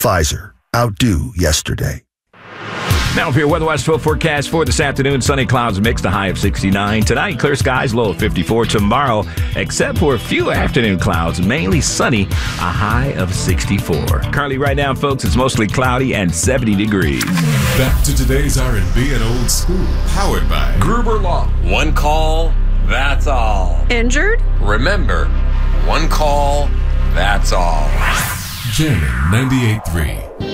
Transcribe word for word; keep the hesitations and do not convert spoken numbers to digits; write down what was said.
Pfizer, outdo yesterday. Now for your Weather Watch twelve forecast for this afternoon. Sunny clouds mixed, a high of sixty-nine. Tonight, clear skies, low of fifty-four. Tomorrow, except for a few afternoon clouds, mainly sunny, a high of sixty-four. Currently right now, folks, it's mostly cloudy and seventy degrees. Back to today's R and B and old school. Powered by Gruber Law. One call, that's all. Injured? Remember, one call, that's all. Jammin' ninety-eight point three.